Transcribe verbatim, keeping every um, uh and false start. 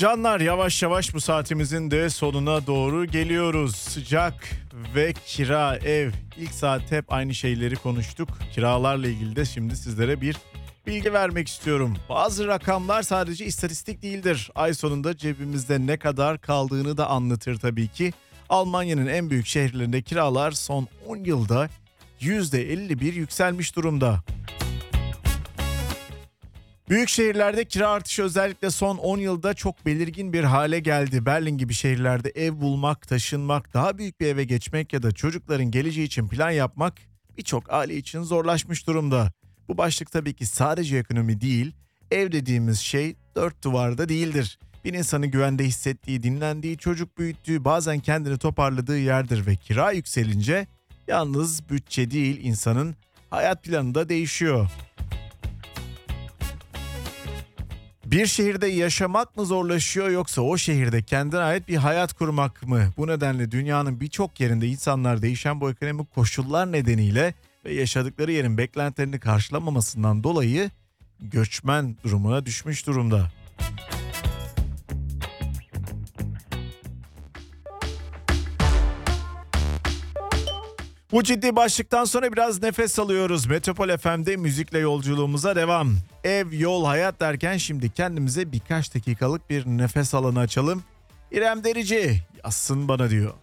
Canlar, yavaş yavaş bu saatimizin de sonuna doğru geliyoruz. Sıcak ve kira, ev. İlk saat hep aynı şeyleri konuştuk. Kiralarla ilgili de şimdi sizlere bir bilgi vermek istiyorum. Bazı rakamlar sadece istatistik değildir. Ay sonunda cebimizde ne kadar kaldığını da anlatır tabii ki. Almanya'nın en büyük şehirlerinde kiralar son on yılda yüzde elli bir yükselmiş durumda. Büyük şehirlerde kira artışı özellikle son on yılda çok belirgin bir hale geldi. Berlin gibi şehirlerde ev bulmak, taşınmak, daha büyük bir eve geçmek ya da çocukların geleceği için plan yapmak birçok aile için zorlaşmış durumda. Bu başlık tabii ki sadece ekonomi değil, ev dediğimiz şey dört duvarda değildir. Bir insanı güvende hissettiği, dinlendiği, çocuk büyüttüğü, bazen kendini toparladığı yerdir ve kira yükselince yalnız bütçe değil, insanın hayat planı da değişiyor. Bir şehirde yaşamak mı zorlaşıyor, yoksa o şehirde kendine ait bir hayat kurmak mı? Bu nedenle dünyanın birçok yerinde insanlar değişen bu ekonomik koşullar nedeniyle ve yaşadıkları yerin beklentilerini karşılamamasından dolayı göçmen durumuna düşmüş durumda. Bu ciddi başlıktan sonra biraz nefes alıyoruz. Metropol F M'de müzikle yolculuğumuza devam. Ev, yol, hayat derken şimdi kendimize birkaç dakikalık bir nefes alanı açalım. İrem Derici yazsın bana diyor.